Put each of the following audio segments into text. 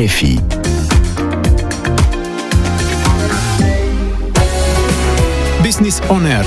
RFI. Business On Air.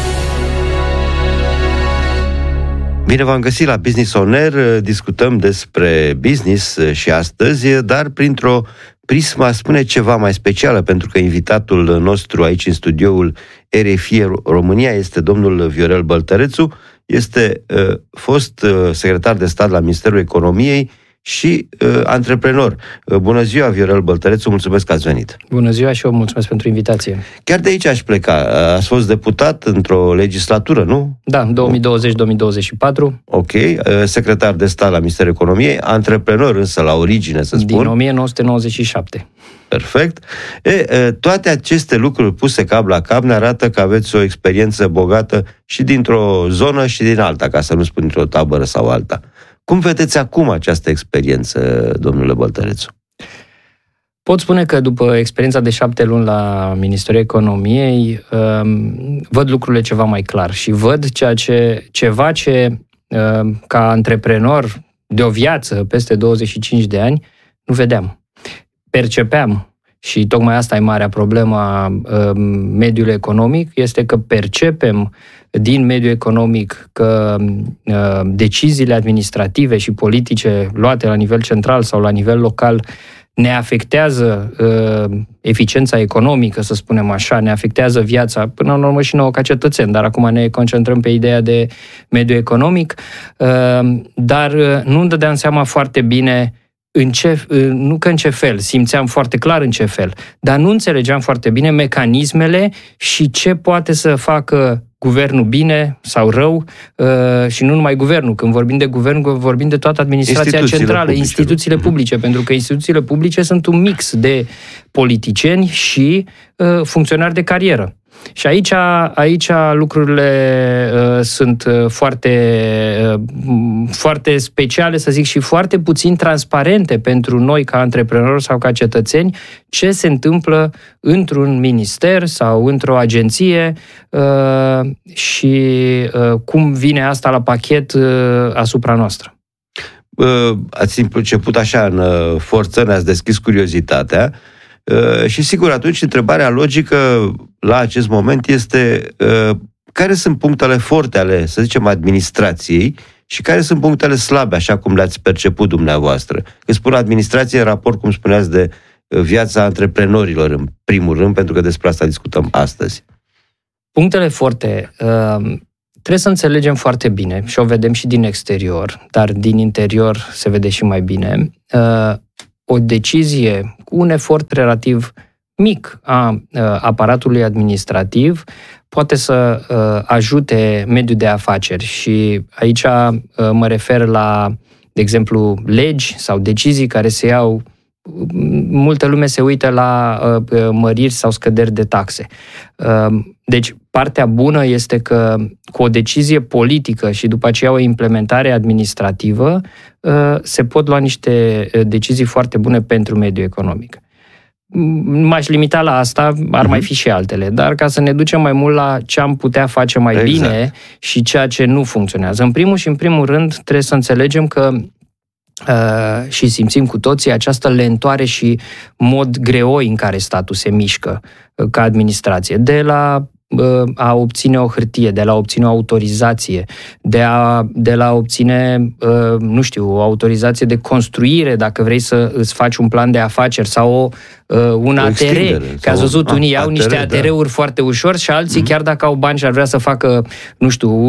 Bine v-am găsit la Business On Air. Discutăm despre business și astăzi, dar printr-o prismă, spune, ceva mai specială, pentru că invitatul nostru aici în studioul RFI România este domnul Viorel Băltărețu, este fost secretar de stat la Ministerul Economiei și antreprenor. Bună ziua, Viorel Băltărețu, mulțumesc că ați venit. Bună ziua și eu mulțumesc pentru invitație. Chiar de aici aș pleca. Ați fost deputat într-o legislatură, nu? Da, 2020-2024. Ok, secretar de stat la Ministerul Economiei, antreprenor însă la origine, să spun. Din 1997. Perfect. Toate aceste lucruri puse cap la cap ne arată că aveți o experiență bogată și dintr-o zonă și din alta, ca să nu spun dintr-o tabără sau alta. Cum vedeți acum această experiență, domnule Băltărețu? Pot spune că după experiența de 7 luni la Ministerul Economiei, văd lucrurile ceva mai clar și văd ceva ce, ca antreprenor de o viață peste 25 de ani, nu vedeam. Percepeam. Și tocmai asta e marea problemă a mediului economic, este că percepem din mediul economic că deciziile administrative și politice luate la nivel central sau la nivel local ne afectează eficiența economică, să spunem așa, ne afectează viața, până în urmă și nouă ca cetățeni, dar acum ne concentrăm pe ideea de mediu economic, dar nu îmi dădeam seama foarte bine nu că în ce fel, simțeam foarte clar în ce fel, dar nu înțelegeam foarte bine mecanismele și ce poate să facă guvernul bine sau rău, și nu numai guvernul. Când vorbim de guvern, vorbim de toată administrația centrală, instituțiile publice, pentru că instituțiile publice sunt un mix de politicieni și funcționari de carieră. Și aici lucrurile sunt foarte speciale, să zic, și foarte puțin transparente pentru noi ca antreprenori sau ca cetățeni ce se întâmplă într-un minister sau într-o agenție și cum vine asta la pachet asupra noastră. Ați început așa în forță, ne-ați deschis curiozitatea. Și sigur, atunci întrebarea logică la acest moment este care sunt punctele forte ale, să zicem, administrației și care sunt punctele slabe, așa cum le-ați perceput dumneavoastră. Când spun administrație, în raport, cum spuneați, de viața antreprenorilor, în primul rând, pentru că despre asta discutăm astăzi. Punctele forte trebuie să înțelegem foarte bine și o vedem și din exterior, dar din interior se vede și mai bine. O decizie cu un efort relativ mic a aparatului administrativ poate să ajute mediul de afaceri și aici mă refer la, de exemplu, legi sau decizii care se iau. Multă lume se uită la măriri sau scăderi de taxe. Deci, partea bună este că cu o decizie politică și după aceea o implementare administrativă se pot lua niște decizii foarte bune pentru mediul economic. M-aș limita la asta, ar mai fi și altele, dar ca să ne ducem mai mult la ce am putea face mai bine și ceea ce nu funcționează. În primul rând, trebuie să înțelegem că și simțim cu toții această lentoare și mod greoi în care statul se mișcă ca administrație, de la a obține o hârtie, de la a obține o autorizație, de la a obține, nu știu, o autorizație de construire, dacă vrei să îți faci un plan de afaceri sau un ATR. Că ați văzut, unii iau niște ATR-uri foarte ușor și alții, chiar dacă au bani și ar vrea să facă, nu știu,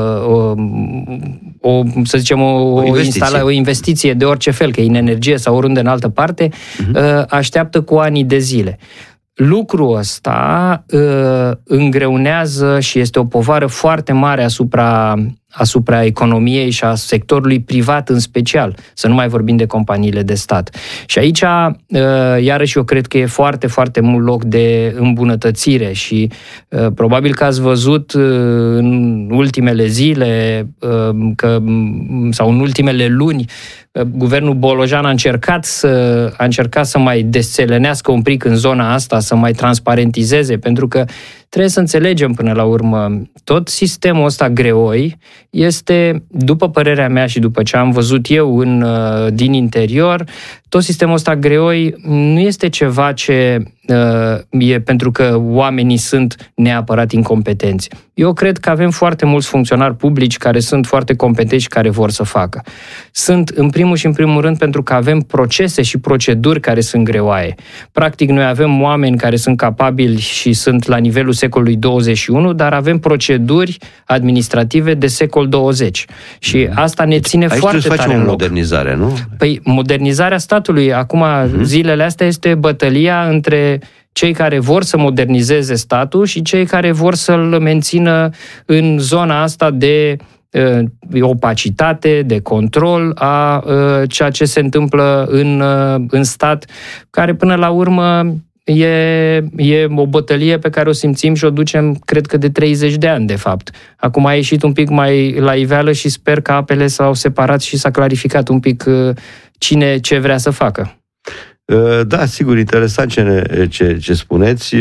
să zicem, o investiție de orice fel, că e în energie sau oriunde în altă parte, așteaptă cu ani de zile. Lucrul ăsta îngreunează și este o povară foarte mare asupra economiei și a sectorului privat în special, să nu mai vorbim de companiile de stat. Și aici, iarăși, eu cred că e foarte, foarte mult loc de îmbunătățire și probabil că ați văzut în ultimele zile sau în ultimele luni, guvernul Bolojan a încercat să mai desțelenească un pic în zona asta, să mai transparentizeze, pentru că Trebuie să înțelegem până la urmă, tot sistemul ăsta greoi este, după părerea mea și după ce am văzut eu din interior, tot sistemul ăsta greoi nu este ceva ce e pentru că oamenii sunt neapărat incompetenți. Eu cred că avem foarte mulți funcționari publici care sunt foarte competenți și care vor să facă. Sunt în primul și în primul rând pentru că avem procese și proceduri care sunt greoaie. Practic, noi avem oameni care sunt capabili și sunt la nivelul secolului 21, dar avem proceduri administrative de secol 20. Și asta ne ține aici foarte tare în loc. modernizare, nu? Păi, modernizarea statului, acum, zilele astea, este bătălia între cei care vor să modernizeze statul și cei care vor să-l mențină în zona asta de opacitate, de control a ceea ce se întâmplă în stat, care până la urmă e o bătălie pe care o simțim și o ducem, cred că de 30 de ani, de fapt. Acum a ieșit un pic mai la iveală și sper că apele s-au separat și s-a clarificat un pic cine ce vrea să facă. Da, sigur, interesant ce spuneți.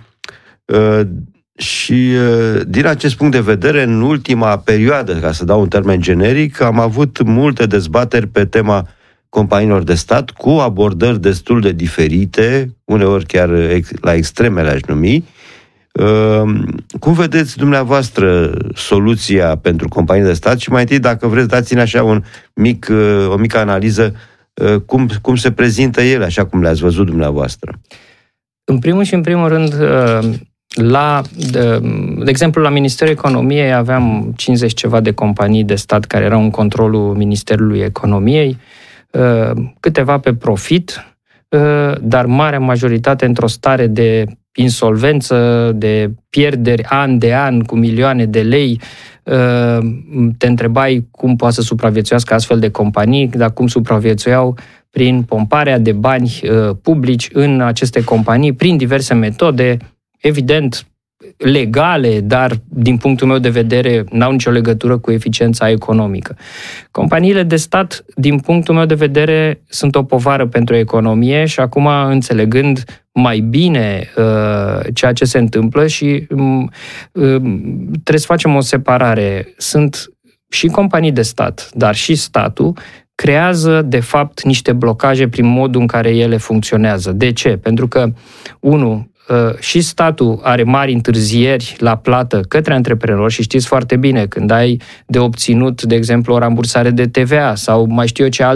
Și din acest punct de vedere, în ultima perioadă, ca să dau un termen generic, am avut multe dezbateri pe tema companiilor de stat cu abordări destul de diferite, uneori chiar la extremele aș numi. Cum vedeți dumneavoastră soluția pentru companii de stat? Și mai întâi, dacă vreți, dați-ne așa o mică analiză cum se prezintă ele, așa cum le-ați văzut dumneavoastră. În primul și în primul rând, de exemplu, la Ministerul Economiei aveam 50 ceva de companii de stat care erau în controlul Ministerului Economiei, câteva pe profit, dar marea majoritate într-o stare de insolvență, de pierderi an de an cu milioane de lei. Te întrebai cum poate să supraviețuiască astfel de companii, dar cum supraviețuiau prin pomparea de bani publici în aceste companii, prin diverse metode, evident legale, dar din punctul meu de vedere n-au nicio legătură cu eficiența economică. Companiile de stat, din punctul meu de vedere, sunt o povară pentru economie și acum, înțelegând mai bine ceea ce se întâmplă și trebuie să facem o separare. Sunt și companii de stat, dar și statul creează, de fapt, niște blocaje prin modul în care ele funcționează. De ce? Pentru că, și statul are mari întârzieri la plată către antreprenori și știți foarte bine, când ai de obținut, de exemplu, o rambursare de TVA sau mai știu eu ce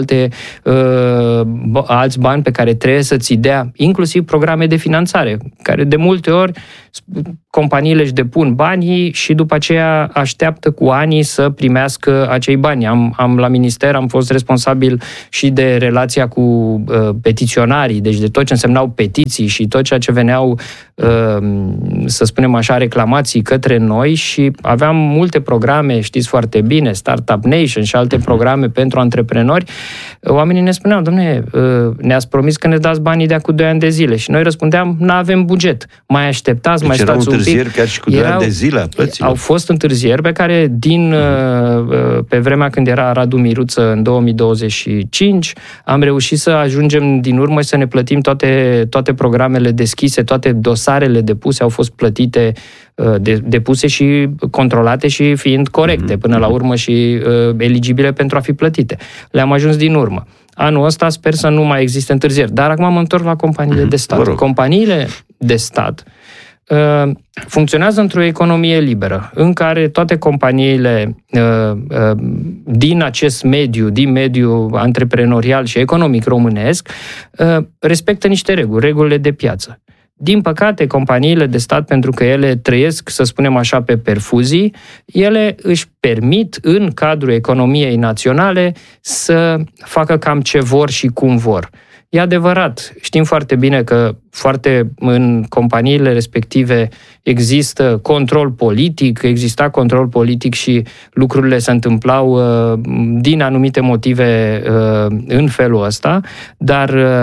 alți bani pe care trebuie să ți dea, inclusiv programe de finanțare, care de multe ori companiile își depun banii și după aceea așteaptă cu ani să primească acei bani. La minister am fost responsabil și de relația cu petiționarii, deci de tot ce însemnau petiții și tot ceea ce veneau, să spunem așa, reclamații către noi și aveam multe programe, știți foarte bine, Startup Nation și alte programe pentru antreprenori. Oamenii ne spuneau, dom'le, ne-ați promis că ne dați banii de acum 2 ani de zile și noi răspundeam, n-avem buget, mai așteptați, mai stați un pic. Chiar și cu 2 ani de zile a plăților. Au fost întârzieri pe care, pe vremea când era Radu Miruță în 2025, am reușit să ajungem din urmă și să ne plătim toate programele deschise, toate dosarele depuse au fost plătite, depuse și controlate și fiind corecte până la urmă și eligibile pentru a fi plătite. Le-am ajuns din urmă. Anul ăsta sper să nu mai existe întârzieri. Dar acum mă întorc la companiile de stat. Companiile de stat funcționează într-o economie liberă, în care toate companiile din acest mediu, din mediul antreprenorial și economic românesc, respectă niște reguli, regulile de piață. Din păcate, companiile de stat, pentru că ele trăiesc, să spunem așa, pe perfuzii, ele își permit, în cadrul economiei naționale, să facă cam ce vor și cum vor. E adevărat, știm foarte bine că în companiile respective există control politic, exista control politic și lucrurile se întâmplau din anumite motive în felul ăsta, dar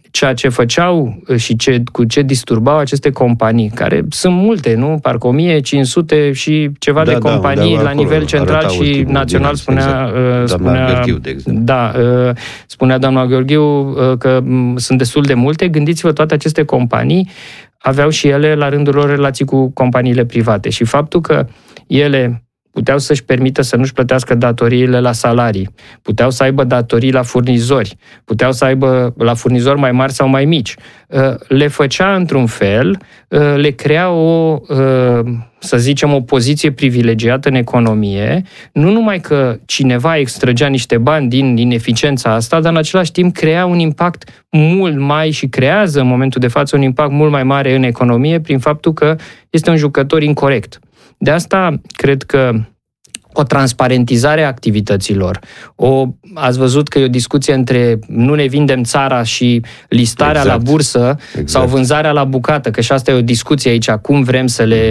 ceea ce făceau și cu ce disturbau aceste companii, care sunt multe, nu? Parcă 1500 și ceva de companii la nivel central și național, spunea Gheorghiu, de exemplu. Da, spunea doamna Gheorghiu că sunt destul de multe. Gândiți-vă, toate aceste companii aveau și ele la rândul lor relații cu companiile private și faptul că ele puteau să-și permită să nu-și plătească datoriile la salarii, puteau să aibă datorii la furnizori, puteau să aibă la furnizori mai mari sau mai mici. Le făcea într-un fel, le crea să zicem, o poziție privilegiată în economie, nu numai că cineva extrăgea niște bani din ineficiența asta, dar în același timp crea un impact mult mai și creează în momentul de față un impact mult mai mare în economie prin faptul că este un jucător incorect. De asta cred că o transparentizare a activităților. Ați văzut că e o discuție între nu ne vindem țara și listarea la bursă sau vânzarea la bucată, că și asta e o discuție aici, cum vrem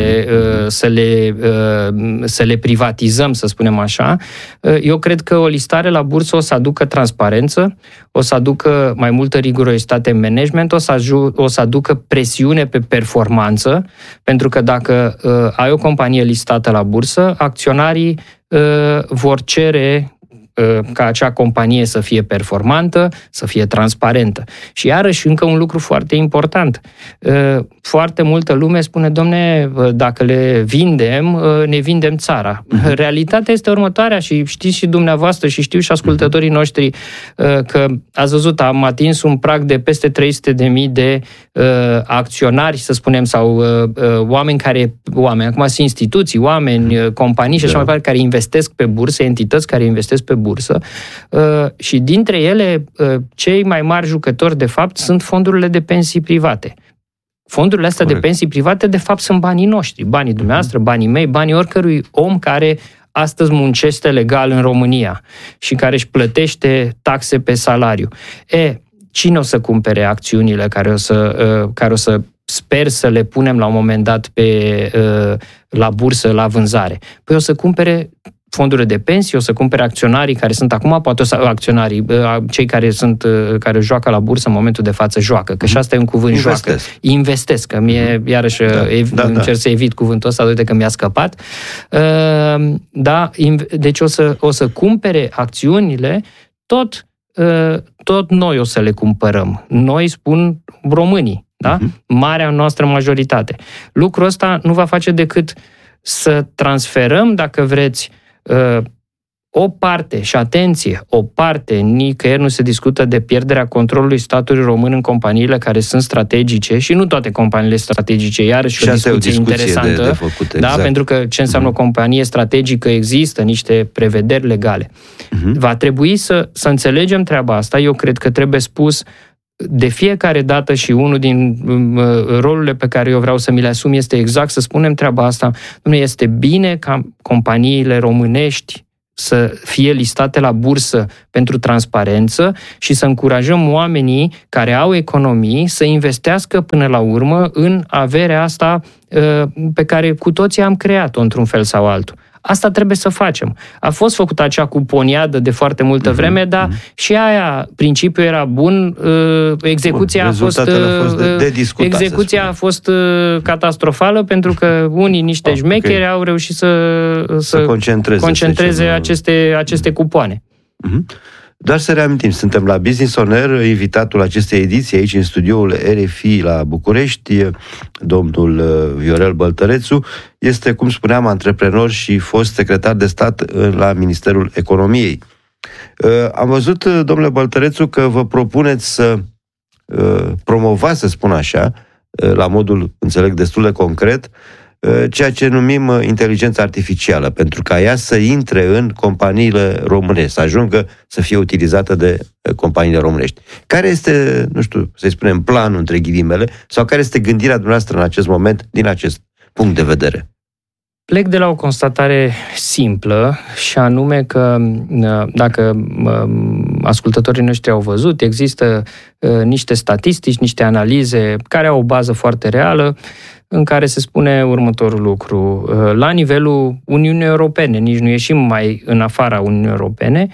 să le privatizăm, să spunem așa. Eu cred că o listare la bursă o să aducă transparență, o să aducă mai multă rigurozitate în management, o să aducă presiune pe performanță, pentru că dacă ai o companie listată la bursă, acționarii vor cere ca acea companie să fie performantă, să fie transparentă. Și iarăși încă un lucru foarte important. Foarte multă lume spune, domne, dacă le vindem, ne vindem țara. Realitatea este următoarea și știți și dumneavoastră și știu și ascultătorii noștri că ați văzut, am atins un prag de peste 300.000 de acționari, să spunem, sau oameni, acum sunt instituții, oameni, companii și așa mai departe, care investesc pe bursă, entități care investesc pe bursă și dintre ele cei mai mari jucători de fapt sunt fondurile de pensii private. Fondurile astea de pensii private de fapt sunt banii noștri, banii dumneavoastră, banii mei, banii oricărui om care astăzi muncește legal în România și care își plătește taxe pe salariu. Cine o să cumpere acțiunile care o să sper să le punem la un moment dat la bursă, la vânzare? Păi o să cumpere fondurile de pensii, o să cumpere acționarii care sunt acum, poate cei care joacă la bursă în momentul de față joacă, că și asta e un cuvânt, joacă. Investesc, că mie, iarăși, încerc să evit cuvântul ăsta, uite că mi-a scăpat. Deci o să cumpere acțiunile, tot noi o să le cumpărăm. Noi, spun românii, da? Marea noastră majoritate. Lucrul ăsta nu va face decât să transferăm, dacă vreți, o parte, și atenție, nicăieri nu se discută de pierderea controlului statului român în companiile care sunt strategice și nu toate companiile strategice, iarăși o discuție interesantă, de făcut, exact. Pentru că ce înseamnă o companie strategică, există niște prevederi legale. Va trebui să înțelegem treaba asta, eu cred că trebuie spus de fiecare dată și unul din rolurile pe care eu vreau să mi le asum este exact să spunem treaba asta. Este bine ca companiile românești să fie listate la bursă pentru transparență și să încurajăm oamenii care au economii să investească până la urmă în averea asta pe care cu toții am creat-o într-un fel sau altul. Asta trebuie să facem. A fost făcută acea cuponiadă de foarte multă vreme, dar și aia, principiul era bun, execuția a fost catastrofală pentru că unii, niște șmecheri, au reușit să concentreze aceste cupoane. Doar să reamintim, suntem la Business On Air, invitatul acestei ediții aici în studioul RFI la București, domnul Viorel Băltărețu, este, cum spuneam, antreprenor și fost secretar de stat la Ministerul Economiei. Am văzut, domnule Băltărețu, că vă propuneți să promovați, să spun așa, la modul, înțeleg, destul de concret, ceea ce numim inteligența artificială, pentru ca ea să intre în companiile românești, să ajungă să fie utilizată de companiile românești. Care este, nu știu, să-i spunem, planul, între ghilimele, sau care este gândirea dumneavoastră în acest moment, din acest punct de vedere? Plec de la o constatare simplă și anume că, dacă ascultătorii noștri au văzut, există niște statistici, niște analize care au o bază foarte reală, în care se spune următorul lucru. La nivelul Uniunii Europene, nici nu ieșim mai în afara Uniunii Europene,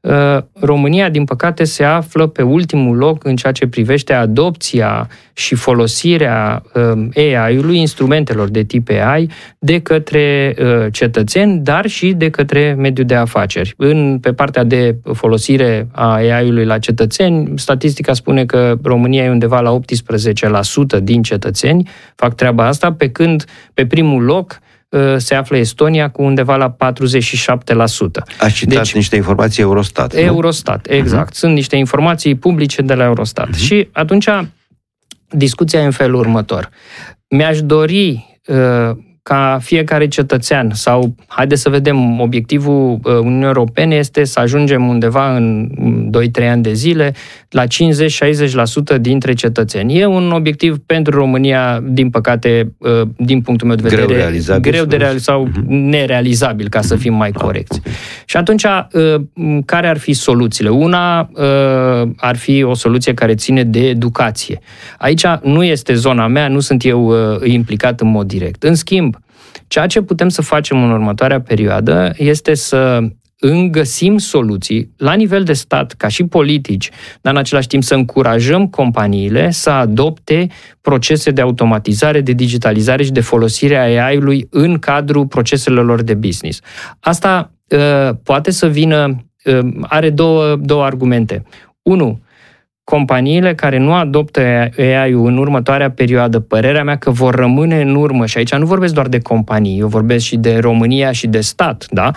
România, din păcate, se află pe ultimul loc în ceea ce privește adopția și folosirea AI-ului, instrumentelor de tip AI, de către cetățeni, dar și de către mediul de afaceri. Pe partea de folosire a AI-ului la cetățeni, statistica spune că România e undeva la 18% din cetățeni fac treaba asta, pe când pe primul loc se află Estonia cu undeva la 47%. Ați citat niște informații Eurostat, nu? Eurostat, exact. Sunt niște informații publice de la Eurostat. Și atunci discuția e în felul următor. Mi-aș dori ca fiecare cetățean, sau haideți să vedem, obiectivul Uniunii Europene este să ajungem undeva în 2-3 ani de zile la 50-60% dintre cetățeni. E un obiectiv pentru România, din păcate, din punctul meu de vedere, greu de realizabil sau nerealizabil, ca să fim mai corecți. Și atunci, care ar fi soluțiile? Una ar fi o soluție care ține de educație. Aici nu este zona mea, nu sunt eu implicat în mod direct. În schimb, ceea ce putem să facem în următoarea perioadă este să găsim soluții la nivel de stat, ca și politici, dar în același timp să încurajăm companiile să adopte procese de automatizare, de digitalizare și de folosire a AI-ului în cadrul proceselor lor de business. Asta poate să vină, are două argumente. Unu, companiile care nu adoptă AI-ul în următoarea perioadă, părerea mea că vor rămâne în urmă, și aici nu vorbesc doar de companii, eu vorbesc și de România și de stat, da?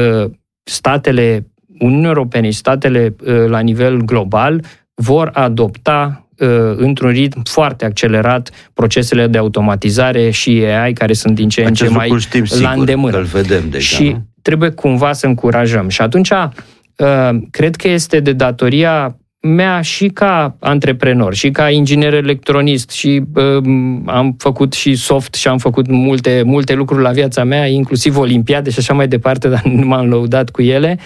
Statele Uniunii Europene și statele la nivel global vor adopta într-un ritm foarte accelerat procesele de automatizare și AI, care sunt din ce în ce mai la îndemână. Îl vedem deja, și trebuie cumva să încurajăm. Și atunci cred că este de datoria mea și ca antreprenor, și ca inginer electronist, și am făcut și soft și am făcut multe lucruri la viața mea, inclusiv olimpiade și așa mai departe, dar nu m-am lăudat cu ele.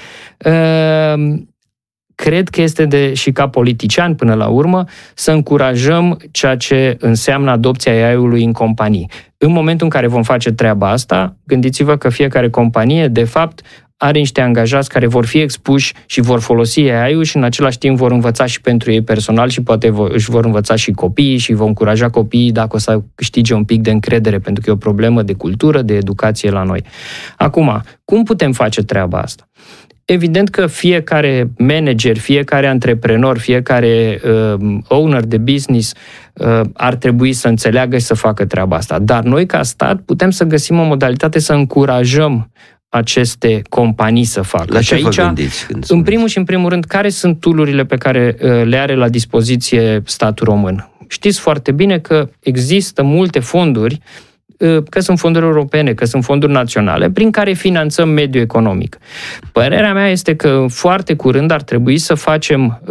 Cred că este și ca politician până la urmă să încurajăm ceea ce înseamnă adopția AI-ului în companii. În momentul în care vom face treaba asta, gândiți-vă că fiecare companie, de fapt, are niște angajați care vor fi expuși și vor folosi AI-ul și în același timp vor învăța și pentru ei personal și poate își vor învăța și copiii și vom încuraja copiii dacă o să câștige un pic de încredere, pentru că e o problemă de cultură, de educație la noi. Acum, cum putem face treaba asta? Evident că fiecare manager, fiecare antreprenor, fiecare owner de business ar trebui să înțeleagă și să facă treaba asta. Dar noi, ca stat, putem să găsim o modalitate să încurajăm aceste companii să facă. La ce vă gândiți? În primul și în primul rând, care sunt tool-urile pe care le are la dispoziție statul român? Știți foarte bine că există multe fonduri, că sunt fonduri europene, că sunt fonduri naționale, prin care finanțăm mediul economic. Părerea mea este că foarte curând ar trebui să facem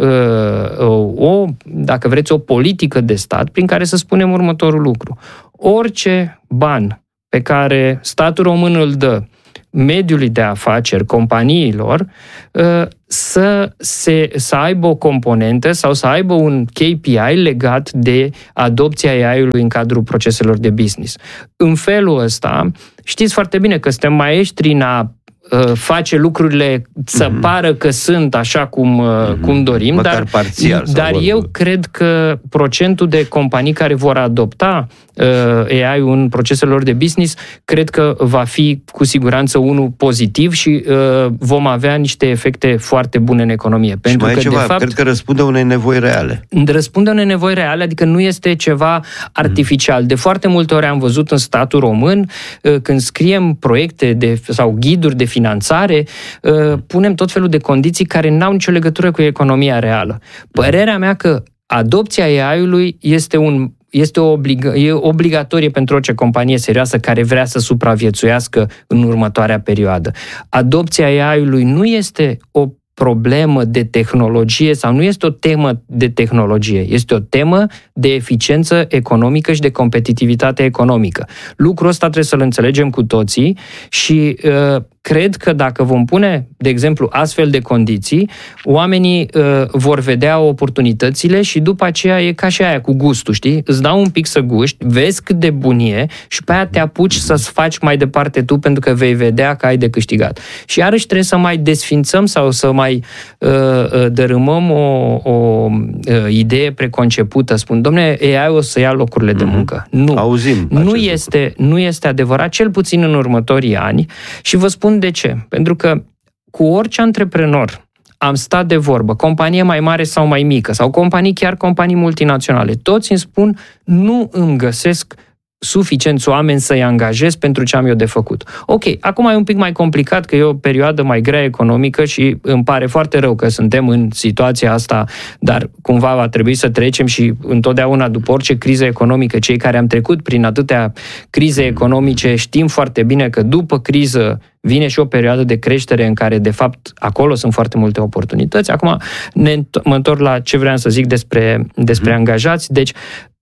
dacă vreți, o politică de stat prin care să spunem următorul lucru. Orice ban pe care statul român îl dă mediului de afaceri, companiilor, să aibă o componentă sau să aibă un KPI legat de adopția AI-ului în cadrul proceselor de business. În felul ăsta, știți foarte bine că suntem maestri în a face lucrurile să pară că sunt așa cum dorim, măcar parțial, dar eu cred că procentul de companii care vor adopta AI-ul în procesele lor de business, cred că va fi cu siguranță unul pozitiv și vom avea niște efecte foarte bune în economie. Pentru și mai că, ceva, de fapt, cred că răspunde unei nevoi reale. Răspunde unei nevoi reale, adică nu este ceva artificial. De foarte multe ori am văzut în statul român, când scriem proiecte sau ghiduri de finanțare, punem tot felul de condiții care n-au nicio legătură cu economia reală. Părerea mea că adopția AI-ului este obligatorie pentru orice companie serioasă care vrea să supraviețuiască în următoarea perioadă. Adopția AI-ului nu este o problemă de tehnologie sau nu este o temă de tehnologie, este o temă de eficiență economică și de competitivitate economică. Lucrul ăsta trebuie să-l înțelegem cu toții și cred că dacă vom pune, de exemplu, astfel de condiții, oamenii vor vedea oportunitățile și după aceea e ca și aia cu gustul, știi? Îți dau un pic să guști, vezi cât de bun e și pe aia te apuci să-ți faci mai departe tu pentru că vei vedea că ai de câștigat. Și iarăși trebuie să mai desfințăm sau să mai dărâmăm o idee preconcepută. Spun, dom'le, AI o să ia locurile de muncă. Nu. Auzim. Nu este adevărat, cel puțin în următorii ani. Și vă spun de ce. Pentru că cu orice antreprenor am stat de vorbă, companie mai mare sau mai mică, sau companii multinaționale, toți îmi spun, nu îmi găsesc suficienți oameni să-i angajez pentru ce am eu de făcut. Ok, acum e un pic mai complicat că e o perioadă mai grea economică și îmi pare foarte rău că suntem în situația asta, dar cumva va trebui să trecem și întotdeauna după orice criză economică, cei care am trecut prin atâtea crize economice știm foarte bine că după criză vine și o perioadă de creștere în care, de fapt, acolo sunt foarte multe oportunități. Acum mă întorc la ce vreau să zic despre angajați. Deci,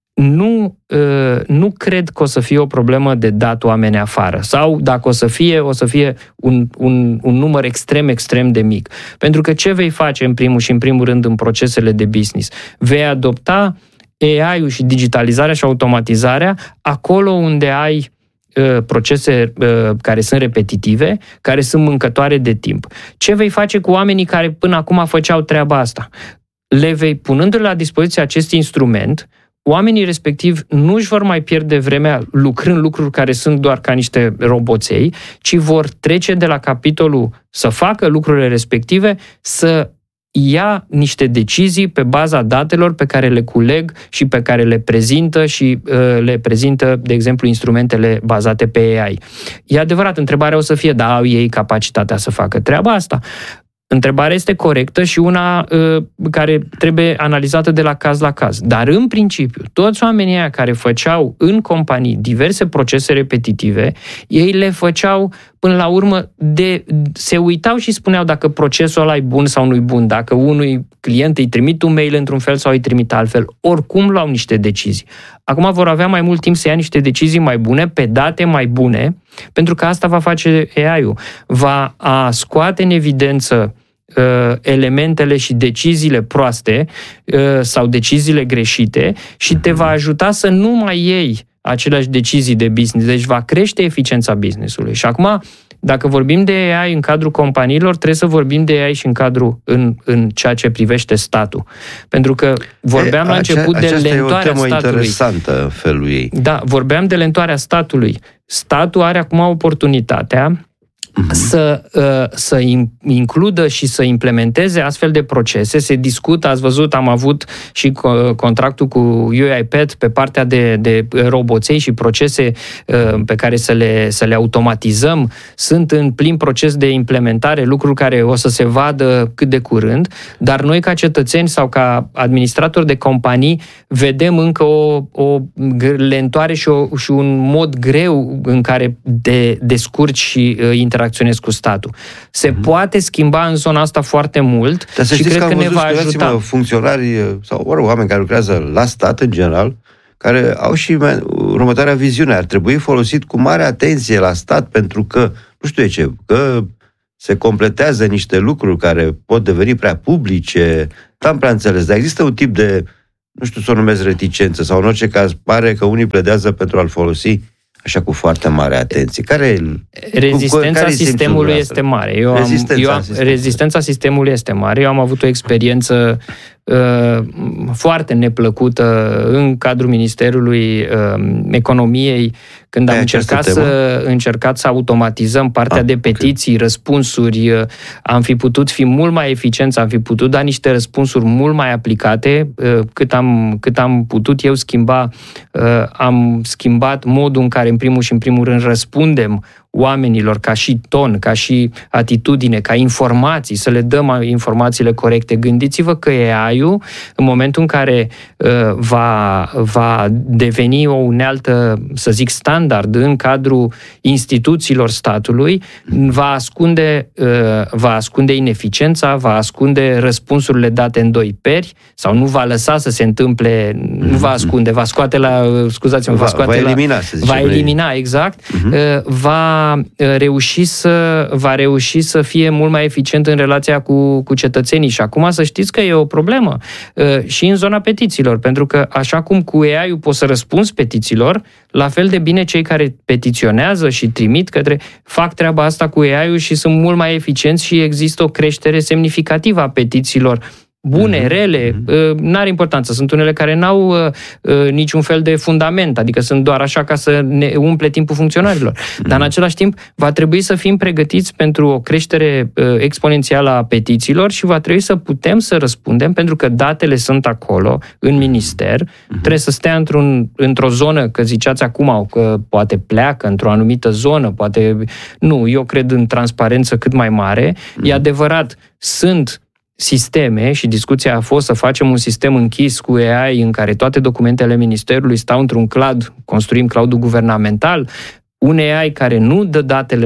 nu cred că o să fie o problemă de dat oameni afară. Sau, dacă o să fie un număr extrem de mic. Pentru că ce vei face în primul rând în procesele de business? Vei adopta AI-ul și digitalizarea și automatizarea acolo unde ai procese care sunt repetitive, care sunt mâncătoare de timp. Ce vei face cu oamenii care până acum făceau treaba asta? Punându-le la dispoziție acest instrument, oamenii respectiv nu își vor mai pierde vremea lucrând lucruri care sunt doar ca niște roboței, ci vor trece de la capitolul să facă lucrurile respective, să ia niște decizii pe baza datelor pe care le culeg și pe care le prezintă și le prezintă, de exemplu, instrumentele bazate pe AI. E adevărat, întrebarea o să fie, da, au ei capacitatea să facă treaba asta? Întrebarea este corectă și una care trebuie analizată de la caz la caz. Dar, în principiu, toți oamenii aia care făceau în companii diverse procese repetitive, ei le făceau, până la urmă, se uitau și spuneau dacă procesul ăla e bun sau nu e bun, dacă unui client îi trimit un mail într-un fel sau îi trimit altfel. Oricum luau niște decizii. Acum vor avea mai mult timp să ia niște decizii mai bune, pe date mai bune, pentru că asta va face AI-ul. Va scoate în evidență elementele și deciziile proaste sau deciziile greșite și te va ajuta să nu mai iei aceleași decizii de business. Deci va crește eficiența business-ului. Și acum, dacă vorbim de AI în cadrul companiilor, trebuie să vorbim de AI și în ceea ce privește statul. Pentru că vorbeam la început de lentoarea statului. E o temă interesantă în felul ei. Da, vorbeam de lentoarea statului. Statul are acum oportunitatea să includă și să implementeze astfel de procese. Se discută, ați văzut, am avut și contractul cu UiPath pe partea de roboței și procese pe care să le automatizăm. Sunt în plin proces de implementare, lucruri care o să se vadă cât de curând, dar noi ca cetățeni sau ca administratori de companii vedem încă o lentoare și un mod greu în care descurci și interacționezi cu statul. Se poate schimba în zona asta foarte mult și cred că ne va ajuta. Funcționari sau oameni care lucrează la stat în general, care au și următoarea viziune. Ar trebui folosit cu mare atenție la stat pentru că, nu știu de ce, că se completează niște lucruri care pot deveni prea publice, n-am prea înțeles, dar există un tip de, nu știu să o numesc reticență, sau în orice caz pare că unii pledează pentru a-l folosi așa cu foarte mare atenție. Rezistența sistemului este mare. Rezistența sistemului este mare. Eu am avut o experiență foarte neplăcută în cadrul Ministerului Economiei, când am încercat să automatizăm partea de petiții, răspunsuri. Am fi putut fi mult mai eficienți, am fi putut da niște răspunsuri mult mai aplicate, cât am putut eu schimba. Am schimbat modul în care, în primul rând, răspundem oamenilor, ca și ton, ca și atitudine, ca informații, să le dăm informațiile corecte. Gândiți-vă că AI-ul, în momentul în care va deveni o unealtă, să zic, standard în cadrul instituțiilor statului, va ascunde ineficiența, va ascunde răspunsurile date în doi peri, sau nu va lăsa să se întâmple, nu va ascunde, va scoate la, scuzați-mă, va elimina, exact, va reuși să fie mult mai eficient în relația cu cetățenii. Și acum să știți că e o problemă și în zona petițiilor, pentru că așa cum cu AI-ul poți să răspunzi petițiilor, la fel de bine cei care petiționează și trimit fac treaba asta cu AI-ul și sunt mult mai eficienți și există o creștere semnificativă a petițiilor. Bune, rele, n-are importanță. Sunt unele care n-au niciun fel de fundament, adică sunt doar așa ca să ne umple timpul funcționarilor. Dar în același timp va trebui să fim pregătiți pentru o creștere exponențială a petițiilor și va trebui să putem să răspundem, pentru că datele sunt acolo, în minister, trebuie să stea într-o zonă, că ziceați acum, că poate pleacă într-o anumită zonă, poate... Nu, eu cred în transparență cât mai mare. E adevărat, sunt sisteme și discuția a fost să facem un sistem închis cu AI în care toate documentele ministerului stau într-un cloud, construim cloud-ul guvernamental, un AI care nu dă datele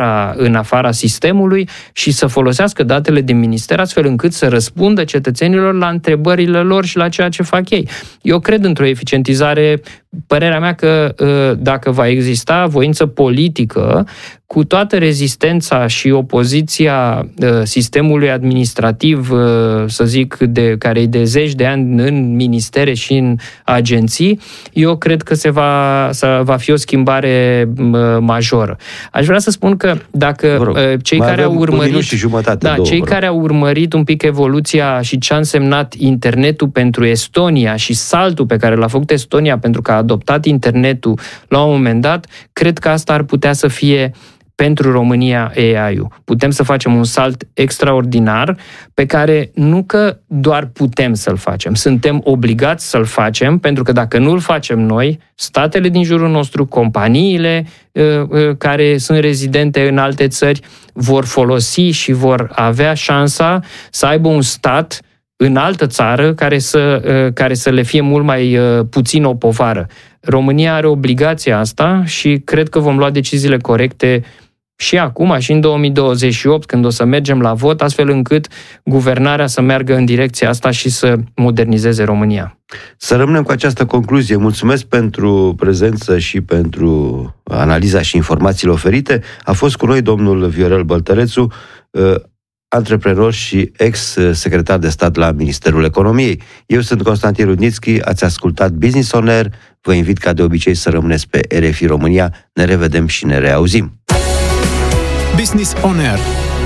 în afara sistemului și să folosească datele din minister astfel încât să răspundă cetățenilor la întrebările lor și la ceea ce fac ei. Eu cred într-o eficientizare, părerea mea că dacă va exista voință politică, cu toată rezistența și opoziția sistemului administrativ, să zic, care e de zeci de ani în ministere și în agenții, eu cred că va fi o schimbare majoră. Aș vrea să spun că dacă cei care au urmărit, care au urmărit un pic evoluția și ce a însemnat internetul pentru Estonia și saltul pe care l-a făcut Estonia pentru că a adoptat internetul la un moment dat, cred că asta ar putea să fie pentru România AI-ul. Putem să facem un salt extraordinar pe care nu că doar putem să-l facem, suntem obligați să-l facem, pentru că dacă nu-l facem noi, statele din jurul nostru, companiile care sunt rezidente în alte țări vor folosi și vor avea șansa să aibă un stat în altă țară care să le fie mult mai puțin o povară. România are obligația asta și cred că vom lua deciziile corecte și acum, și în 2028, când o să mergem la vot, astfel încât guvernarea să meargă în direcția asta și să modernizeze România. Să rămânem cu această concluzie. Mulțumesc pentru prezență și pentru analiza și informațiile oferite. A fost cu noi domnul Viorel Băltărețu, antreprenor și ex-secretar de stat la Ministerul Economiei. Eu sunt Constantin Rudnițchi, ați ascultat Business On Air. Vă invit ca de obicei să rămâneți pe RFI România. Ne revedem și ne reauzim. Business On Air.